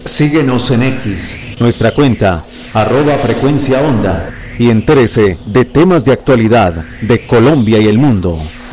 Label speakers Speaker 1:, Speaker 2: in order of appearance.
Speaker 1: Síguenos en X,
Speaker 2: Nuestra cuenta, @frecuencia onda. Y entérese de temas de actualidad de Colombia y el mundo.